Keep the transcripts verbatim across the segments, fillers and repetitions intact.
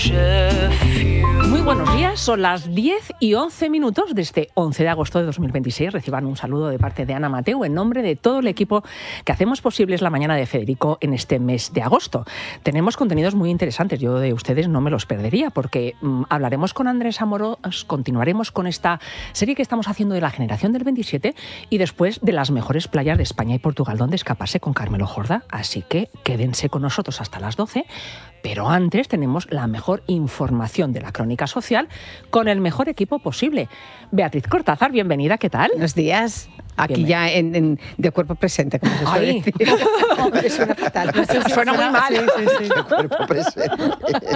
Muy buenos días, son las diez y once minutos de este once de agosto de dos mil veintiséis. Reciban un saludo de parte de Ana Mateu en nombre de todo el equipo que hacemos posibles la mañana de Federico en este mes de agosto. Tenemos contenidos muy interesantes, yo de ustedes no me los perdería porque mmm, hablaremos con Andrés Amorós, continuaremos con esta serie que estamos haciendo de la generación del veintisiete y después de las mejores playas de España y Portugal donde escaparse con Carmelo Jorda. Así que quédense con nosotros hasta las doce. Pero antes tenemos la mejor información de la crónica social con el mejor equipo posible. Beatriz Cortázar, bienvenida, ¿qué tal? Buenos días. Aquí ya en, en, de cuerpo presente, como se suele decir. Hombre, suena fatal. No sé si suena muy mal. Sí, sí, sí. De cuerpo presente.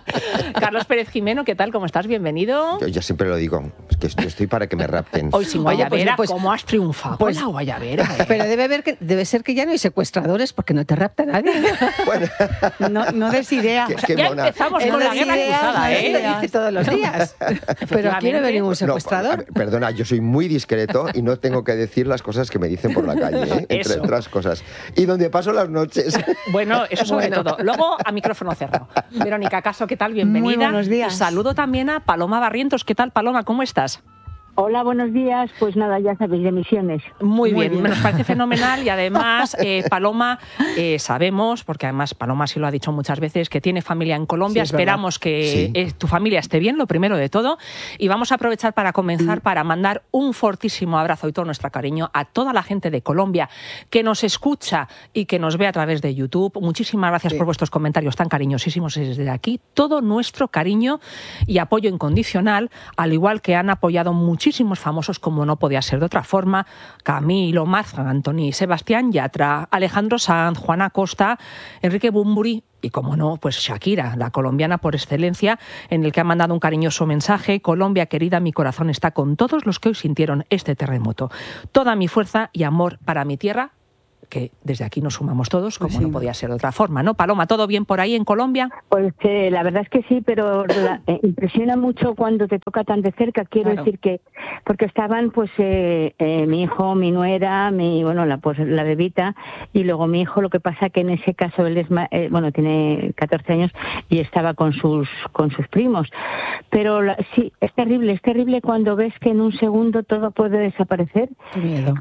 Carlos Pérez Jimeno, ¿qué tal? ¿Cómo estás? Bienvenido. Yo, yo siempre lo digo, es que estoy, estoy para que me rapten. Hoy sin guayabera, pues, pues, ¿cómo has triunfado pues, con la guayabera? ¿Eh? Pero debe, haber que, debe ser que ya no hay secuestradores porque no te rapta nadie. Bueno, no, no des idea. Qué- O sea, qué ya mona. empezamos Él con no la des guerra ideas, cruzada, no, ¿eh? él lo dice todos los días. Pero aquí no ve ningún no, secuestrador. a ver, perdona, yo soy muy discreto y no tengo que decir las cosas que me dicen por la calle, ¿eh? Entre Eso. otras cosas. Y donde paso las noches. Bueno, eso sobre Bueno. todo. Luego, a micrófono cerrado. Verónica Caso, ¿qué tal? Bienvenida. Muy buenos días. Y saludo también a Paloma Barrientos. ¿Qué tal, Paloma? ¿Cómo estás? Hola, buenos días. Pues nada, ya sabéis, de misiones. Muy, Muy bien. bien. nos parece fenomenal y además, eh, Paloma, eh, sabemos, porque además Paloma sí lo ha dicho muchas veces, que tiene familia en Colombia. Sí, es Esperamos que Sí. eh, tu familia esté bien, lo primero de todo. Y vamos a aprovechar para comenzar, para mandar un fortísimo abrazo y todo nuestro cariño a toda la gente de Colombia que nos escucha y que nos ve a través de YouTube. Muchísimas gracias Sí. por vuestros comentarios tan cariñosísimos desde aquí. Todo nuestro cariño y apoyo incondicional, al igual que han apoyado muchísimos famosos, como no podía ser de otra forma: Camilo, Marc Anthony, Sebastián Yatra, Alejandro Sanz, Juana Costa, Enrique Bunbury y, como no, pues Shakira, la colombiana por excelencia, en el que ha mandado un cariñoso mensaje: Colombia querida, mi corazón está con todos los que hoy sintieron este terremoto. Toda mi fuerza y amor para mi tierra, que desde aquí nos sumamos todos, como Pues sí. no podía ser de otra forma, ¿no? Paloma, ¿todo bien por ahí en Colombia? Pues eh, la verdad es que sí, pero la- eh, impresiona mucho cuando te toca tan de cerca. Quiero Claro. decir que, porque estaban pues eh, eh, mi hijo, mi nuera, mi bueno la pues la bebita y luego mi hijo. Lo que pasa que en ese caso él es ma- eh, bueno tiene catorce años y estaba con sus con sus primos. Pero la- sí, es terrible, es terrible cuando ves que en un segundo todo puede desaparecer. Qué miedo.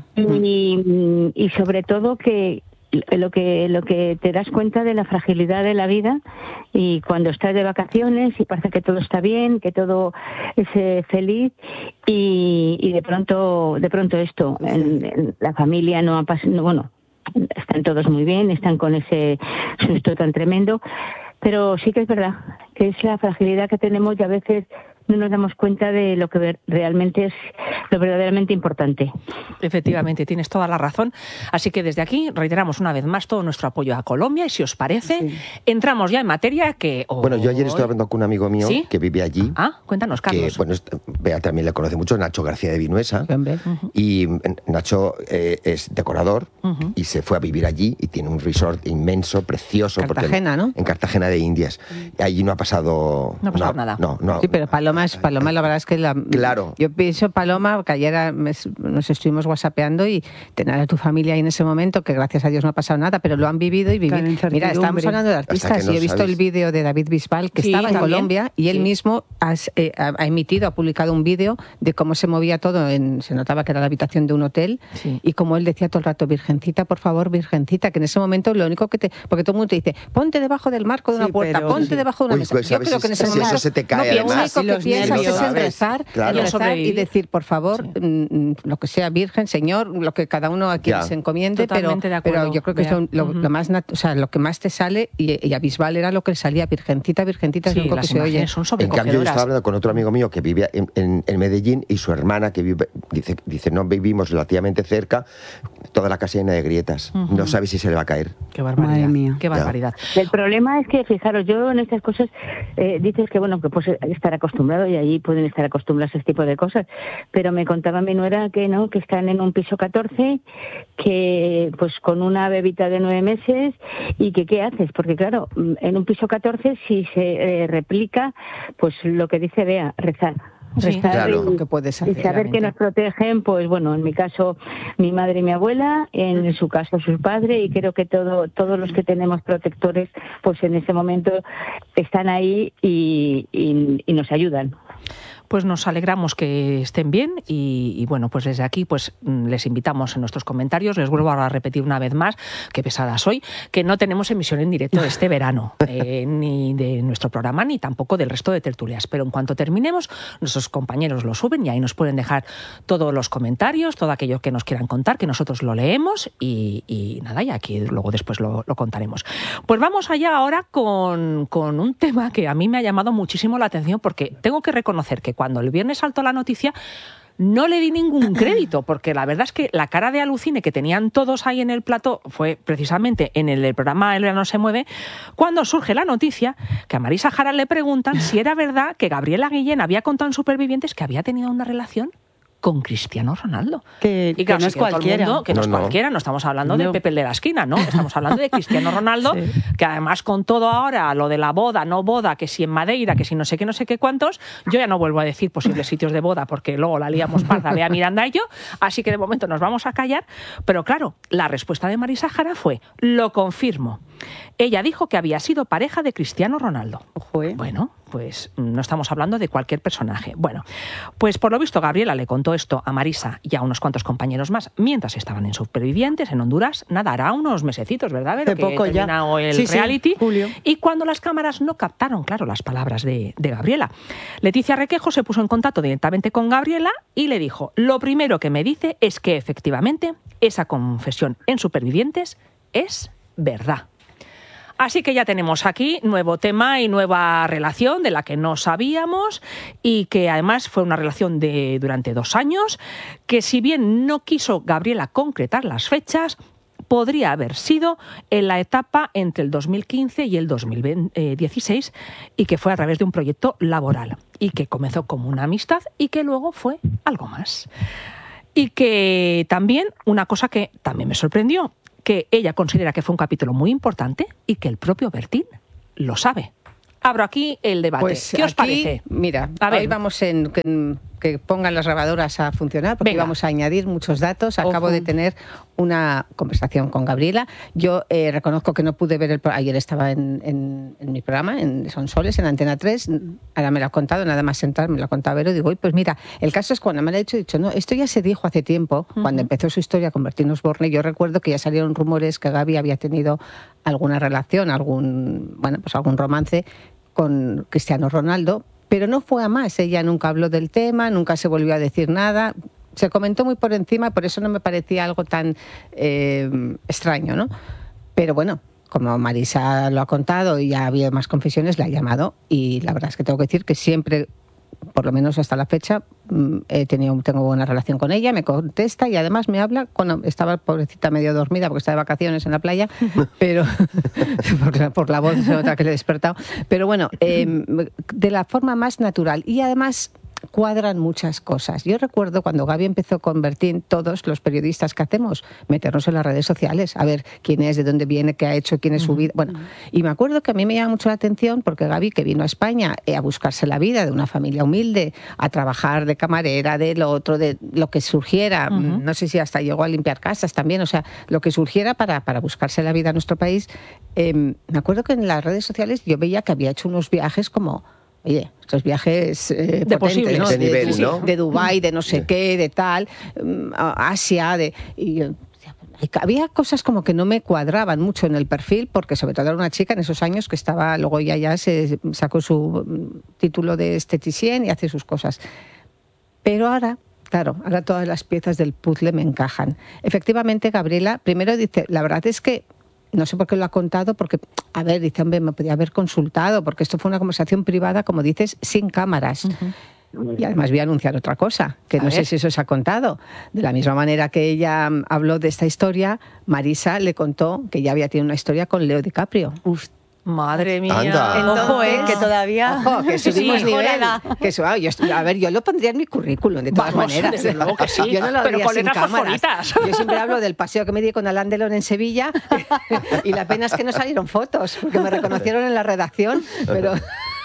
y, y sobre todo que lo que lo que te das cuenta de la fragilidad de la vida, y cuando estás de vacaciones y parece que todo está bien, que todo es eh, feliz, y, y de pronto de pronto esto en, en la familia no ha pasado, bueno, están todos muy bien, están con ese susto tan tremendo, pero sí que es verdad que es la fragilidad que tenemos y a veces no nos damos cuenta de lo que ver- realmente es lo verdaderamente importante. Efectivamente, tienes toda la razón. Así que desde aquí reiteramos una vez más todo nuestro apoyo a Colombia y, si os parece, Sí. entramos ya en materia que... Bueno, yo ayer estuve hoy- hablando con un amigo mío ¿Sí? que vive allí. Ah, cuéntanos, Que, Carlos. bueno, es- Bea también le conoce mucho, Nacho García de Vinuesa. Sí, hombre. Y mm, Nacho eh, es decorador Ujú. y se fue a vivir allí y tiene un resort inmenso, precioso. porque- Cartagena, ¿no? En Cartagena de Indias. Y allí no ha pasado... No ha pasado nada. No, no. Sí, pero Paloma es Paloma, la verdad es que la, Claro. yo pienso, Paloma, que ayer ah, me- nos estuvimos whatsappeando y tener a tu familia ahí en ese momento, que gracias a Dios no ha pasado nada, pero lo han vivido y Claro, vivido. incertidumbre. Mira, estamos hablando de Hasta artistas que no y he visto sabes. el vídeo de David Bisbal, que Sí, estaba en también. Colombia, y él Sí. mismo has- eh, ha, ha emitido, ha publicado un vídeo de cómo se movía todo, en, se notaba que era la habitación de un hotel, Sí. y como él decía todo el rato, Virgencita, por favor, Virgencita, que en ese momento lo único que te... Porque todo el mundo te dice, ponte debajo del marco de una Sí, puerta, pero- ponte sí. debajo de una Uy, mesa. pues, Yo ¿sabes creo si- que en ese si momento eso se te cae, no, pero lo además? único Y que los piensas nervios, es en ¿sabes? rezar, Claro. y, No rezar sobrevivir. y decir, por favor, Sí. mm, lo que sea Virgen, Señor, lo que cada uno a quien Ya. se encomiende, pero, Totalmente de acuerdo, pero yo creo que es Bea. lo, lo- Ujú. lo más nat- o sea, lo que más te sale, y, y a Bisbal era lo que le salía, Virgencita, Virgencita, es Sí, lo único que las se oye. imágenes son En cambio, yo sobrecogedoras. estaba hablando con otro amigo mío que vivía en, en- en Medellín, y su hermana, que vive, dice, dice, no vivimos relativamente cerca, toda la casa llena de grietas. Ujú. No sabe si se le va a caer. Qué barbaridad. Madre mía. Qué barbaridad. El problema es que, fijaros, yo en estas cosas, eh, dices que, bueno, que puedes estar acostumbrado y allí pueden estar acostumbrados a ese tipo de cosas, pero me contaba mi nuera que no, que están en un piso catorce, que pues con una bebita de nueve meses, y que qué haces, porque claro, en un piso catorce, si se eh, replica, pues lo que dice Bea, rezar. Sí, claro. y, que puedes y hacer, saber que realmente. nos protegen, pues bueno, en mi caso mi madre y mi abuela, en su caso su padre, y creo que todo todos los que tenemos protectores, pues en ese momento están ahí y, y, y nos ayudan. Pues nos alegramos que estén bien y, y bueno, pues desde aquí pues les invitamos en nuestros comentarios. Les vuelvo a repetir una vez más, qué pesada soy, que no tenemos emisión en directo este verano, eh, ni de nuestro programa ni tampoco del resto de tertulias. Pero en cuanto terminemos, nuestros compañeros lo suben y ahí nos pueden dejar todos los comentarios, todo aquello que nos quieran contar, que nosotros lo leemos y, y nada, y aquí luego después lo, lo contaremos. Pues vamos allá ahora con, con un tema que a mí me ha llamado muchísimo la atención, porque tengo que reconocer que cuando el viernes saltó la noticia no le di ningún crédito, porque la verdad es que la cara de alucine que tenían todos ahí en el plató fue precisamente en el programa El Verano se mueve, cuando surge la noticia que a Marisa Jara le preguntan si era verdad que Gabriela Guillén había contado en Supervivientes que había tenido una relación con Cristiano Ronaldo. Que, y claro, que no es cualquiera. Mundo, que no, no es no. cualquiera, no estamos hablando no. de Pepe el de la esquina, ¿no? Estamos hablando de Cristiano Ronaldo, sí. Que además con todo ahora, lo de la boda, no boda, que si en Madeira, que si no sé qué, no sé qué cuántos, yo ya no vuelvo a decir posibles sitios de boda porque luego la liamos parda, vea Miranda y yo, así que de momento nos vamos a callar, pero claro, la respuesta de Marisa Jara fue, lo confirmo. Ella dijo que había sido pareja de Cristiano Ronaldo. Ojo, ¿eh? Bueno, pues no estamos hablando de cualquier personaje. Bueno, pues por lo visto Gabriela le contó esto a Marisa y a unos cuantos compañeros más mientras estaban en Supervivientes en Honduras. Nada, hará unos mesecitos, ¿verdad? Pero de poco que ya. terminado el sí, reality. Sí, Julio. Y cuando las cámaras no captaron, claro, las palabras de, de Gabriela, Leticia Requejo se puso en contacto directamente con Gabriela y le dijo, lo primero que me dice es que efectivamente esa confesión en Supervivientes es verdad. Así que ya tenemos aquí nuevo tema y nueva relación de la que no sabíamos y que además fue una relación de durante dos años, que si bien no quiso Gabriela concretar las fechas, podría haber sido en la etapa entre el dos mil quince y el dos mil dieciséis y que fue a través de un proyecto laboral y que comenzó como una amistad y que luego fue algo más. Y que también, una cosa que también me sorprendió, que ella considera que fue un capítulo muy importante y que el propio Bertín lo sabe. Abro aquí el debate. Pues ¿Qué os aquí, parece? Mira, a ver. Hoy vamos en que, que pongan las grabadoras a funcionar porque Venga. vamos a añadir muchos datos. Acabo Ojo. de tener una conversación con Gabriela. Yo eh, reconozco que no pude ver el pro- ayer estaba en, en, en mi programa, en Sonsoles, en Antena tres. Ahora me lo ha contado, nada más sentar, me lo ha contado Vero. Digo, pues mira, el caso es cuando me lo ha dicho, he dicho, no, esto ya se dijo hace tiempo, uh-huh. cuando empezó su historia con Bertín Osborne. Yo recuerdo que ya salieron rumores que Gaby había tenido alguna relación, algún, bueno, pues algún romance con Cristiano Ronaldo, pero no fue a más. Ella nunca habló del tema, nunca se volvió a decir nada. Se comentó muy por encima, por eso no me parecía algo tan eh, extraño, ¿no? Pero bueno, como Marisa lo ha contado y ya había más confesiones, la ha llamado y la verdad es que tengo que decir que siempre, por lo menos hasta la fecha, he tenido, tengo buena relación con ella, me contesta y además me habla cuando estaba, pobrecita, medio dormida porque estaba de vacaciones en la playa, pero porque por la voz se nota que le he despertado, pero bueno, eh, de la forma más natural y además cuadran muchas cosas. Yo recuerdo cuando Gaby empezó con Bertín, todos los periodistas que hacemos, meternos en las redes sociales, a ver quién es, de dónde viene, qué ha hecho, quién es su vida. Bueno, y me acuerdo que a mí me llama mucho la atención porque Gaby, que vino a España eh, a buscarse la vida de una familia humilde, a trabajar de camarera, de lo otro, de lo que surgiera, uh-huh. no sé si hasta llegó a limpiar casas también, o sea, lo que surgiera para, para buscarse la vida en nuestro país. Eh, me acuerdo que en las redes sociales yo veía que había hecho unos viajes como... Oye, estos viajes eh, de potentes, ¿no? De, de nivel, de, ¿no? de Dubái, de no sé sí. qué, de tal, Asia, de... Y yo, había cosas como que no me cuadraban mucho en el perfil, porque sobre todo era una chica en esos años que estaba, luego ya, ya se sacó su título de esteticien y hace sus cosas. Pero ahora... Claro, ahora todas las piezas del puzzle me encajan. Efectivamente, Gabriela, primero dice, la verdad es que no sé por qué lo ha contado, porque, a ver, dice, hombre, me podía haber consultado, porque esto fue una conversación privada, como dices, sin cámaras. Uh-huh. Y además voy a anunciar otra cosa, que a no ver. sé si eso se ha contado. De la misma manera que ella habló de esta historia, Marisa le contó que ya había tenido una historia con Leo DiCaprio. Uf. Madre mía. Anda. Entonces, ojo, eh, que todavía... Ojo, que subimos sí, nivel. La... Que suba, yo, a ver, yo lo pondría en mi currículum, de todas Vamos, maneras. Desde luego que sí, yo no lo pero con sin letras cámaras. fosforitas. Yo siempre hablo del paseo que me di con Alain Delon en Sevilla y la pena es que no salieron fotos, porque me reconocieron en la redacción, pero...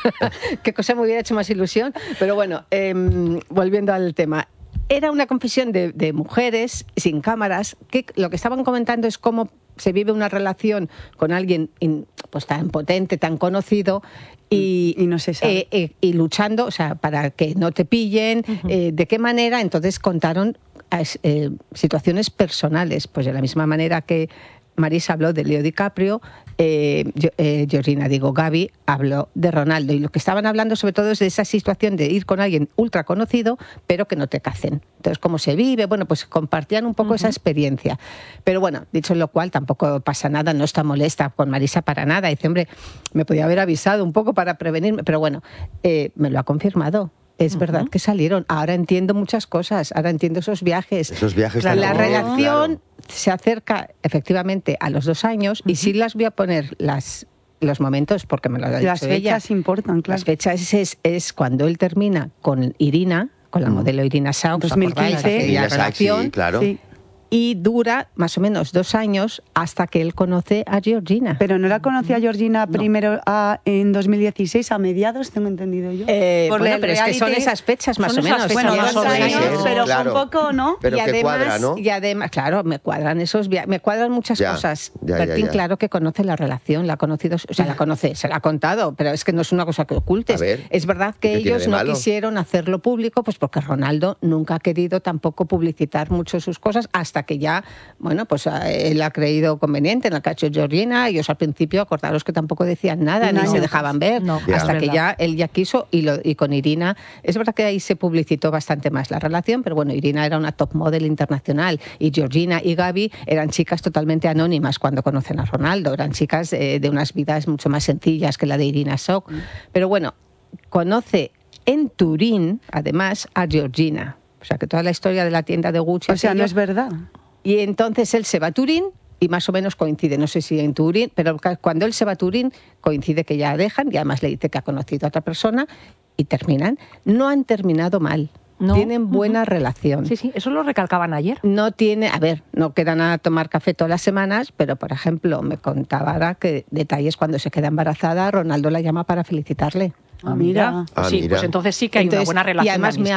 Qué cosa me hubiera hecho más ilusión. Pero bueno, eh, volviendo al tema. Era una confesión de, de mujeres sin cámaras, que lo que estaban comentando es cómo se vive una relación con alguien in, pues tan potente, tan conocido, y, y no se sabe. Eh, eh, y luchando, o sea, para que no te pillen, uh-huh. eh, de qué manera. Entonces contaron eh, situaciones personales, pues de la misma manera que Marisa habló de Leo DiCaprio, eh, yo, eh, Georgina, digo, Gaby, habló de Ronaldo. Y lo que estaban hablando sobre todo es de esa situación de ir con alguien ultra conocido, pero que no te cacen. Entonces, ¿cómo se vive? Bueno, pues compartían un poco uh-huh. esa experiencia. Pero bueno, dicho lo cual, tampoco pasa nada, no está molesta con Marisa para nada. Dice, hombre, me podía haber avisado un poco para prevenirme, pero bueno, eh, me lo ha confirmado. Es uh-huh. verdad que salieron. Ahora entiendo muchas cosas. Ahora entiendo esos viajes. Esos viajes. Claro, la también, relación claro. se acerca efectivamente a los dos años uh-huh. y sí las voy a poner las los momentos porque me lo ha dicho ella. Las fechas importan, claro. Las fechas es, es cuando él termina con Irina, con la uh-huh. modelo Irina Shayk, dos mil quince. Aquella relación. Sí, claro. Sí. Y dura más o menos dos años hasta que él conoce a Georgina. Pero no la conocí a Georgina no. primero a, en dos mil dieciséis, a mediados, tengo entendido yo. Eh, Por bueno, pero reality, es que son esas fechas más o menos. Fechas, bueno, más dos o años, menos. pero claro. un poco, ¿no? Pero y que además, cuadra, ¿no? Y además, claro, me cuadran esos viajes, me cuadran muchas ya, cosas. Ya, Bertín, ya, ya. claro que conoce la relación, la ha conocido, o sea, la conoce, se la ha contado, pero es que no es una cosa que ocultes. A ver, es verdad que ellos no quisieron hacerlo público, pues porque Ronaldo nunca ha querido tampoco publicitar mucho sus cosas hasta que ya, bueno, pues él ha creído conveniente en el cacho de Georgina. Ellos al principio, acordaros que tampoco decían nada, no, ni se dejaban ver, no, hasta ya. que ya él ya quiso, y, lo, y con Irina, es verdad que ahí se publicitó bastante más la relación, pero bueno, Irina era una top model internacional, y Georgina y Gaby eran chicas totalmente anónimas cuando conocen a Ronaldo, eran chicas eh, de unas vidas mucho más sencillas que la de Irina Shayk. Mm. Pero bueno, conoce en Turín, además, a Georgina. O sea, que toda la historia de la tienda de Gucci... O sea, no ello, es verdad. Y entonces él se va a Turín y más o menos coincide, no sé si en Turín, pero cuando él se va a Turín coincide que ya dejan y además le dice que ha conocido a otra persona y terminan. No han terminado mal. No. Tienen buena uh-huh. relación. Sí, sí, eso lo recalcaban ayer. No tiene, a ver, no quedan a tomar café todas las semanas, pero por ejemplo, me contaba ahora que detalles cuando se queda embarazada, Ronaldo la llama para felicitarle. Ah, mira. Ah, sí, mira. pues entonces sí que hay entonces, una buena relación. Y además de amistad. me